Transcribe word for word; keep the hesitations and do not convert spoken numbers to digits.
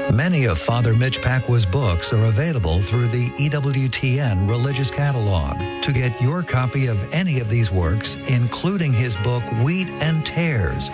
Many of Father Mitch Pacwa's books are available through the E W T N Religious Catalog. To get your copy of any of these works, including his book Wheat and Tares,